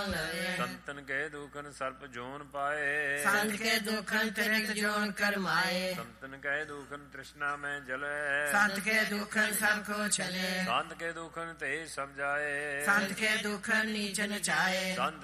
ਸੰਤਨ ਕੇ ਦੁਖਨ ਸਰਪ ਜੋਨ ਪਾਏ ਸੰਤ ਕੇ ਦੁਖਨ ਤ੍ਰਿਤ ਜੋਨ ਕਰਮਾਏ ਸੰਤਨ ਕੇ ਦੁਖਨ ਤ੍ਰਿਸ਼ਨਾ ਮੈਂ ਜਲੇ ਸੰਤ ਕੇ ਦੁਖਨ ਸਭ ਕੋ ਚਲੇ ਸੰਤ ਕੇ ਦੁਖਨ ਤੇ ਸਭ ਜਾਏ ਸੰਤ ਕੇ ਦੁਖਨ ਨੀਚ ਨਚਾਏ ਸੰਤ